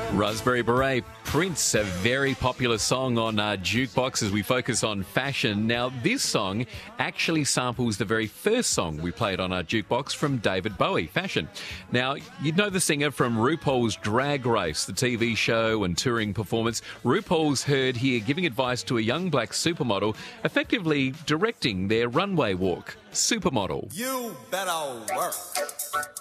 Raspberry Beret, Prince, a very popular song on Jukebox as we focus on fashion. Now, this song actually samples the very first song we played on our Jukebox from David Bowie, Fashion. Now, you'd know the singer from RuPaul's Drag Race, the TV show and touring performance. RuPaul's heard here giving advice to a young black supermodel, effectively directing their runway walk. Supermodel. You better work.